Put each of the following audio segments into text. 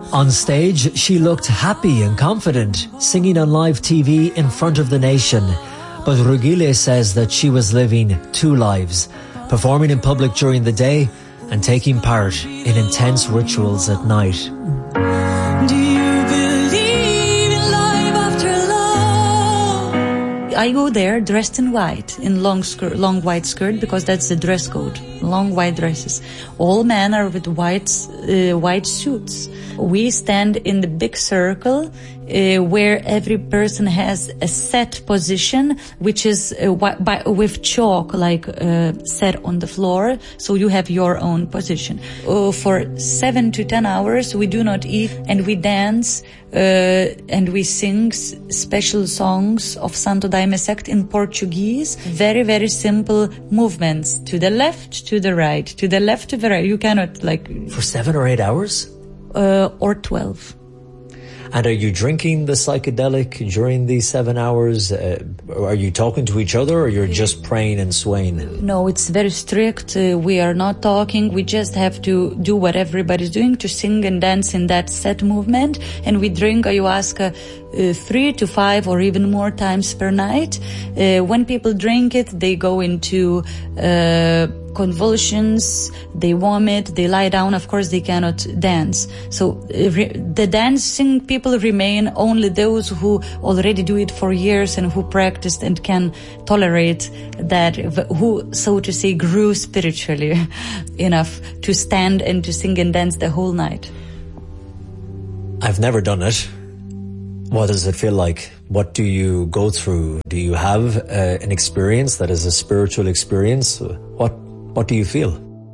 On stage, she looked happy and confident, singing on live TV in front of the nation. But Rugile says that she was living two lives, performing in public during the day and taking part in intense rituals at night. Do you believe in life after love? I go there dressed in white, in long white skirt, because that's the dress code. Long white dresses. All men are with white suits. We stand in the big circle where every person has a set position, which is with chalk set on the floor, so you have your own position. For 7 to 10 hours we do not eat, and we dance and we sing special songs of Santo Daime sect in Portuguese. Very, very simple movements, to the left, to the right, to the left, to the right. You cannot For 7 or 8 hours? Or 12. And are you drinking the psychedelic during these 7 hours? Are you talking to each other, or you're just praying and swaying? No, it's very strict. We are not talking. We just have to do what everybody's doing, to sing and dance in that set movement. And we drink ayahuasca 3 to 5 or even more times per night. When people drink it, they go into convulsions, they vomit, they lie down. Of course, they cannot dance. So the dancing people remain only those who already do it for years and who practiced and can tolerate that, who, so to say, grew spiritually enough to stand and to sing and dance the whole night. I've never done it. What does it feel like? What do you go through? Do you have an experience that is a spiritual experience? What do you feel?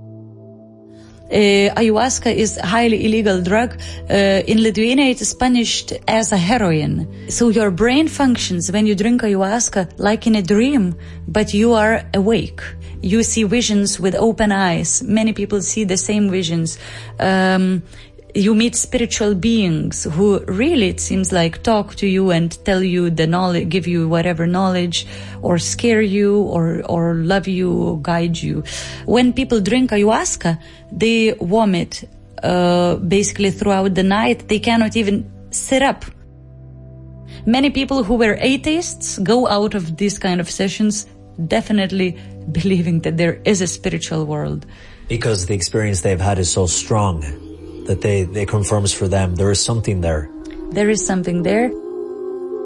Ayahuasca is a highly illegal drug. In Lithuania, it is punished as a heroin. So your brain functions when you drink ayahuasca like in a dream, but you are awake. You see visions with open eyes. Many people see the same visions. You meet spiritual beings who really, it seems like, talk to you and tell you the knowledge, give you whatever knowledge, or scare you, or love you, or guide you. When people drink ayahuasca, they vomit basically throughout the night. They cannot even sit up. Many people who were atheists go out of these kind of sessions definitely believing that there is a spiritual world. Because the experience they've had is so strong that they confirms for them there is something there. There is something there.